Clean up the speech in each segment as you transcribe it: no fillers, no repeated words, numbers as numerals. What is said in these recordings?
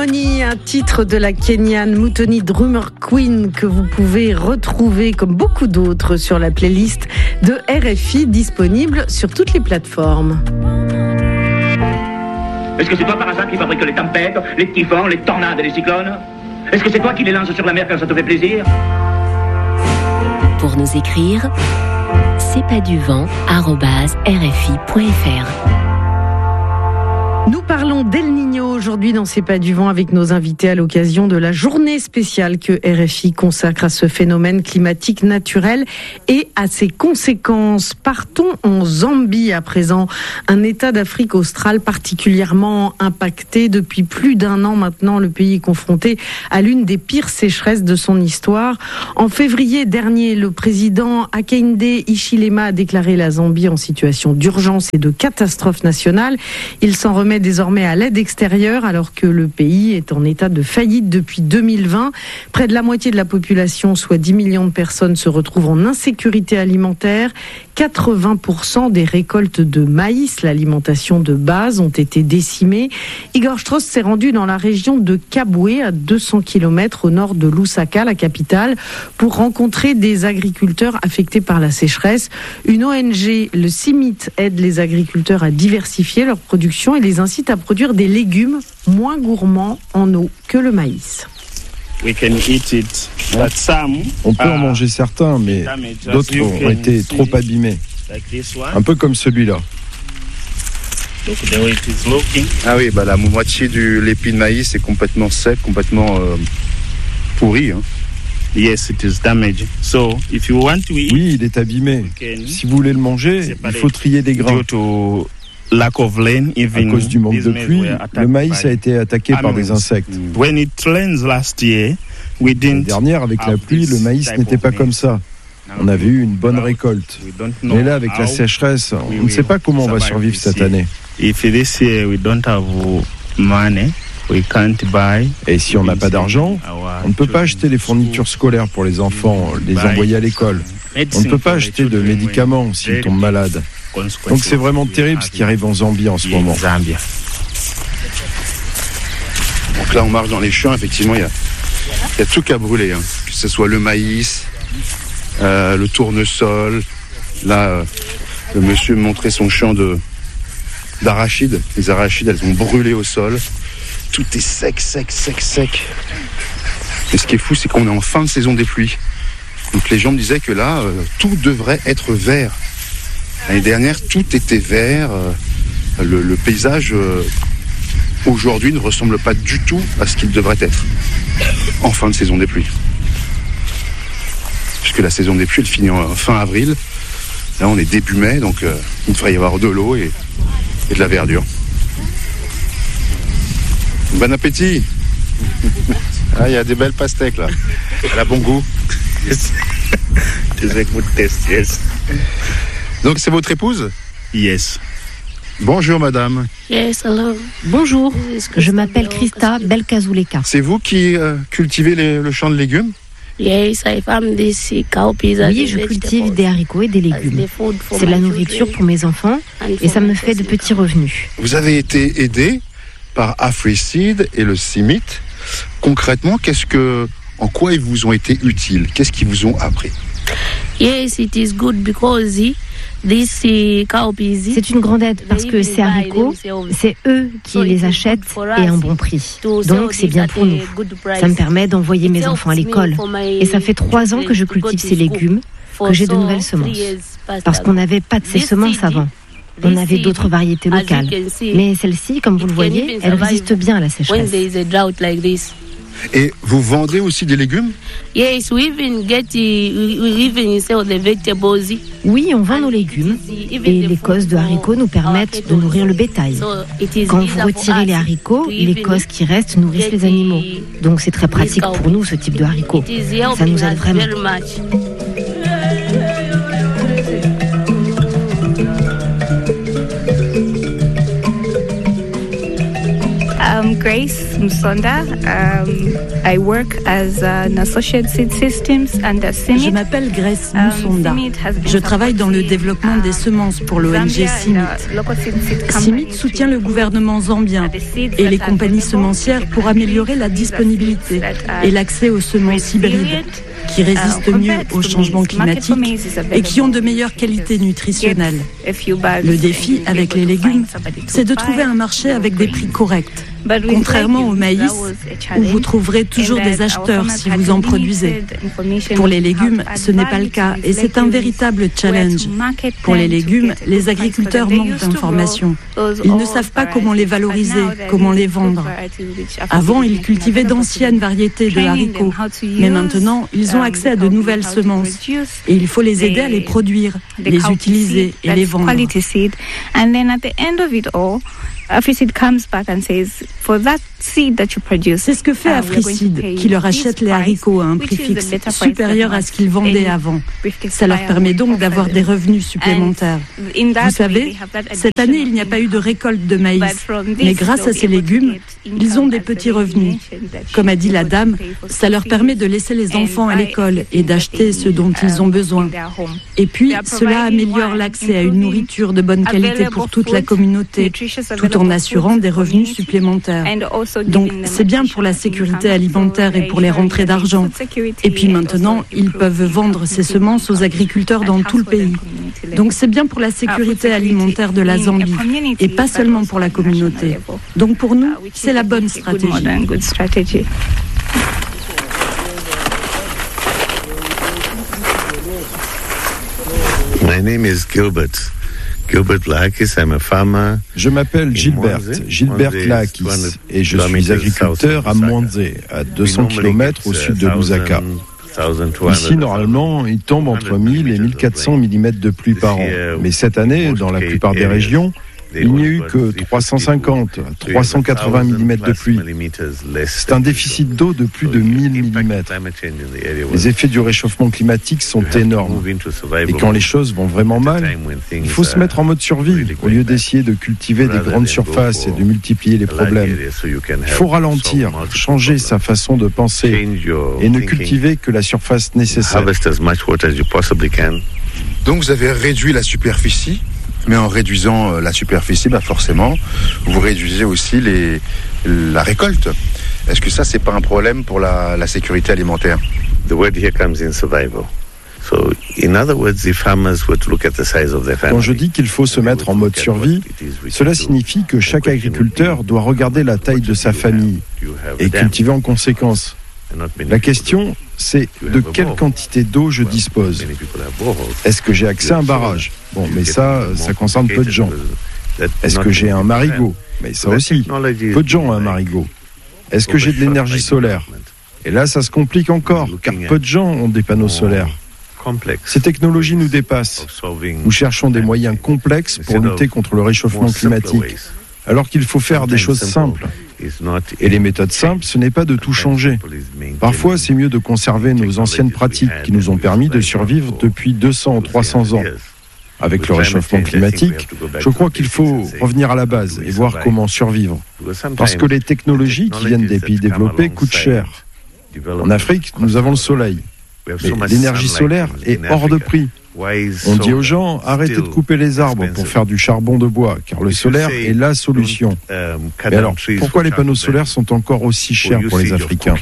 Harmony, un titre de la Kenyane Muthoni Drummer Queen que vous pouvez retrouver comme beaucoup d'autres sur la playlist de RFI disponible sur toutes les plateformes. Est-ce que c'est toi par hasard qui fabrique les tempêtes, les typhons, les tornades et les cyclones? Est-ce que c'est toi qui les lances sur la mer quand ça te fait plaisir? Pour nous écrire, c'est pas du vent@rfi.fr. Nous parlons d'El Niño aujourd'hui dans C'est pas du vent avec nos invités à l'occasion de la journée spéciale que RFI consacre à ce phénomène climatique naturel et à ses conséquences. Partons en Zambie à présent, un État d'Afrique australe particulièrement impacté. Depuis plus d'un an maintenant, le pays est confronté à l'une des pires sécheresses de son histoire. En février dernier, le président Hakainde Hichilema a déclaré la Zambie en situation d'urgence et de catastrophe nationale. Il s'en remet désormais à l'aide extérieure alors que le pays est en état de faillite depuis 2020. Près de la moitié de la population, soit 10 millions de personnes, se retrouvent en insécurité alimentaire. 80% des récoltes de maïs, l'alimentation de base, ont été décimées. Igor Strauss s'est rendu dans la région de Kabwe, à 200 km au nord de Lusaka, la capitale, pour rencontrer des agriculteurs affectés par la sécheresse. Une ONG, le CIMIT, aide les agriculteurs à diversifier leur production et les incite à produire des légumes moins gourmands en eau que le maïs. On peut en manger certains, mais d'autres ont été trop abîmés. Un peu comme celui-là. Ah oui, la moitié de l'épi de maïs est complètement sec, complètement pourri. Hein. Yes, it is damaged. So, if you want to eat, oui, il est abîmé. Si vous voulez le manger, il faut trier des grains. Lack of rain, à cause du manque de pluie, le maïs a été attaqué par des insectes. L'année dernière, avec la pluie, le maïs n'était pas comme ça. On avait eu une bonne récolte. Mais là, avec la sécheresse, on ne sait pas comment on va survivre cette année. Et si on n'a pas d'argent, on ne peut pas acheter les fournitures scolaires pour les enfants, les envoyer à l'école. On ne peut pas acheter de médicaments s'ils tombent malades. Donc c'est vraiment terrible ce qui arrive en Zambie en ce moment. Donc là on marche dans les champs, effectivement il y a tout qu'à brûler, hein. Que ce soit le maïs, le tournesol. Là le monsieur me montrait son champ d'arachides. Les arachides, elles ont brûlé au sol. Tout est sec. Et ce qui est fou, c'est qu'on est en fin de saison des pluies. Donc les gens me disaient que là, tout devrait être vert. L'année dernière, tout était vert. Le paysage, aujourd'hui, ne ressemble pas du tout à ce qu'il devrait être en fin de saison des pluies. Puisque la saison des pluies, elle finit en fin avril. Là, on est début mai, donc il devrait y avoir de l'eau et de la verdure. Bon appétit. Ah, il y a des belles pastèques, là. Elle a bon goût. Yes. It is a good taste, yes. Donc c'est votre épouse? Yes. Bonjour madame. Yes, hello. Bonjour, je m'appelle Krista Belkazuleka. C'est vous qui cultivez le champ de légumes? Yes, I farm this cowpeas. Oui, je cultive des haricots et des légumes. C'est de la nourriture pour mes enfants et ça me fait de petits revenus. Vous avez été aidé par AfriSeed et le CIMIT. Concrètement, en quoi ils vous ont été utiles? Qu'est-ce qu'ils vous ont appris? Yes, it is good because c'est une grande aide parce que ces haricots, c'est eux qui les achètent et à un bon prix. Donc c'est bien pour nous. Ça me permet d'envoyer mes enfants à l'école. Et ça fait 3 ans que je cultive ces légumes, que j'ai de nouvelles semences. Parce qu'on n'avait pas de ces semences avant. On avait d'autres variétés locales. Mais celle-ci, comme vous le voyez, elle résiste bien à la sécheresse. Et vous vendez aussi des légumes? Yes, we even sell the vegetables. Oui, on vend nos légumes et les cosses de haricots nous permettent de nourrir le bétail. Quand vous retirez les haricots, les cosses qui restent nourrissent les animaux. Donc c'est très pratique pour nous ce type de haricots. Ça nous aide vraiment. I'm Grace Msonda. I work as an associate seed systems under CIMMYT. Je m'appelle Grace Msonda. Je travaille dans le développement des semences pour l'ONG CIMMYT. CIMMYT soutient le gouvernement zambien et les compagnies semencières pour améliorer la disponibilité et l'accès aux semences hybrides qui résistent mieux au changement climatique et qui ont de meilleures qualités nutritionnelles. Le défi avec les légumes, c'est de trouver un marché avec des prix corrects. Contrairement au maïs, où vous trouverez toujours des acheteurs si vous en produisez. Pour les légumes, ce n'est pas le cas et c'est un véritable challenge. Pour les légumes, les agriculteurs manquent d'informations. Ils ne savent pas comment les valoriser, comment les vendre. Avant, ils cultivaient d'anciennes variétés de haricots, mais maintenant, ils ont accès à de nouvelles semences et il faut les aider à les produire, les utiliser et les vendre. AfriSeed comes back and says, for that seed that you produce, c'est ce que fait AfriSeed, qui leur achète les haricots à un prix fixe supérieur à ce qu'ils vendaient avant. Ça leur permet donc d'avoir des revenus supplémentaires. Vous savez, cette année, il n'y a pas eu de récolte de maïs, mais grâce à ces légumes, ils ont des petits revenus. Comme a dit la dame, ça leur permet de laisser les enfants à l'école et d'acheter ce dont ils ont besoin. Et puis, cela améliore l'accès à une nourriture de bonne qualité pour toute la communauté, tout en assurant des revenus supplémentaires. Donc, c'est bien pour la sécurité alimentaire et pour les rentrées d'argent. Et puis maintenant, ils peuvent vendre ces semences aux agriculteurs dans tout le pays. Donc, c'est bien pour la sécurité alimentaire de la Zambie et pas seulement pour la communauté. Donc, pour nous, c'est la bonne stratégie. My name is Gilbert Lahakis, I'm a farmer. Je m'appelle Gilbert Lahakis et je suis agriculteur à Mwanze, à 200 km au sud de Lusaka. Ici, normalement, il tombe entre 1000 et 1400 mm de pluie par an. Mais cette année, dans la plupart des régions, il n'y a eu que 350 à 380 mm de pluie. C'est un déficit d'eau de plus de 1000 mm. Les effets du réchauffement climatique sont énormes. Et quand les choses vont vraiment mal, il faut se mettre en mode survie au lieu d'essayer de cultiver des grandes surfaces et de multiplier les problèmes. Il faut ralentir, changer sa façon de penser et ne cultiver que la surface nécessaire. Donc vous avez réduit la superficie. Mais en réduisant la superficie, forcément, vous réduisez aussi la récolte. Est-ce que ça, c'est pas un problème pour la sécurité alimentaire? The word here comes in survival. So, in other words, the farmers would look at the size of their family. Quand je dis qu'il faut se mettre en mode survie, cela signifie que chaque agriculteur doit regarder la taille de sa famille et cultiver en conséquence. La question, c'est de quelle quantité d'eau je dispose. Est-ce que j'ai accès à un barrage? Bon, mais ça concerne peu de gens. Est-ce que j'ai un marigot? Mais ça aussi, peu de gens ont un marigot. Est-ce que j'ai de l'énergie solaire? Et là, ça se complique encore, car peu de gens ont des panneaux solaires. Ces technologies nous dépassent. Nous cherchons des moyens complexes pour lutter contre le réchauffement climatique, alors qu'il faut faire des choses simples. Et les méthodes simples, ce n'est pas de tout changer. Parfois, c'est mieux de conserver nos anciennes pratiques qui nous ont permis de survivre depuis 200 ou 300 ans. Avec le réchauffement climatique, je crois qu'il faut revenir à la base et voir comment survivre. Parce que les technologies qui viennent des pays développés coûtent cher. En Afrique, nous avons le soleil. Mais l'énergie solaire est hors de prix. On dit aux gens, arrêtez de couper les arbres pour faire du charbon de bois, car le solaire est la solution. Mais alors, pourquoi les panneaux solaires sont encore aussi chers pour les Africains?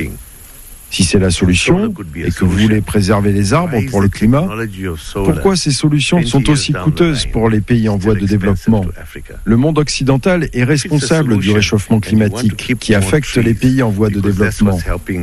Si c'est la solution, et que vous voulez préserver les arbres pour le climat, pourquoi ces solutions sont aussi coûteuses pour les pays en voie de développement? Le monde occidental est responsable du réchauffement climatique qui affecte les pays en voie de développement.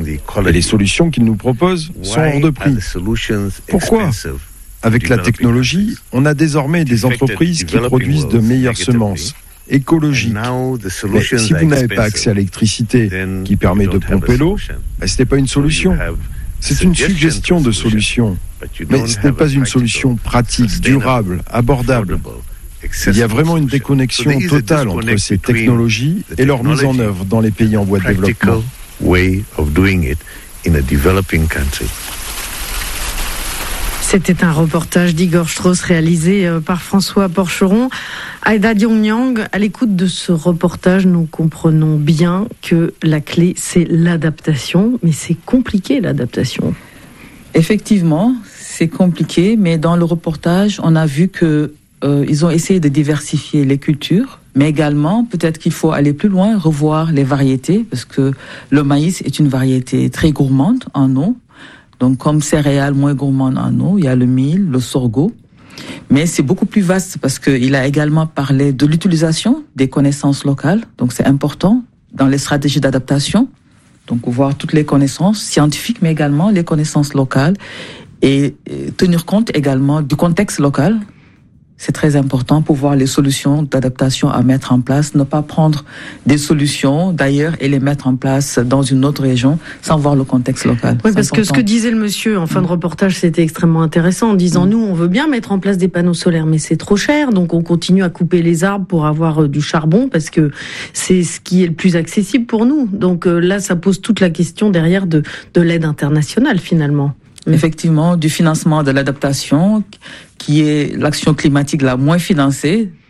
Et les solutions qu'ils nous proposent sont hors de prix. Pourquoi? Avec la technologie, on a désormais des entreprises qui produisent de meilleures semences, écologiques. Mais si vous n'avez pas accès à l'électricité qui permet de pomper l'eau, ce n'est pas une solution. C'est une suggestion de solution. Mais ce n'est pas une solution pratique, durable, abordable. Il y a vraiment une déconnexion totale entre ces technologies et leur mise en œuvre dans les pays en voie de développement. C'était un reportage d'Igor Strauss réalisé par François Porcheron. Aïda Diomniang, à l'écoute de ce reportage, nous comprenons bien que la clé, c'est l'adaptation. Mais c'est compliqué, l'adaptation. Effectivement, c'est compliqué, mais dans le reportage, on a vu que ils ont essayé de diversifier les cultures, mais également, peut-être qu'il faut aller plus loin, revoir les variétés, parce que le maïs est une variété très gourmande en eau. Donc, comme céréales moins gourmandes en eau, il y a le mil, le sorgho. Mais c'est beaucoup plus vaste parce qu'il a également parlé de l'utilisation des connaissances locales. Donc, c'est important dans les stratégies d'adaptation. Donc, voir toutes les connaissances scientifiques, mais également les connaissances locales et tenir compte également du contexte local. C'est très important pour voir les solutions d'adaptation à mettre en place, ne pas prendre des solutions d'ailleurs et les mettre en place dans une autre région sans voir le contexte local. Oui, parce que ce que disait le monsieur en fin de reportage, c'était extrêmement intéressant en disant nous, on veut bien mettre en place des panneaux solaires, mais c'est trop cher, donc on continue à couper les arbres pour avoir du charbon parce que c'est ce qui est le plus accessible pour nous. Donc là, ça pose toute la question derrière de l'aide internationale finalement. Effectivement, du financement de l'adaptation, qui est l'action climatique la moins financée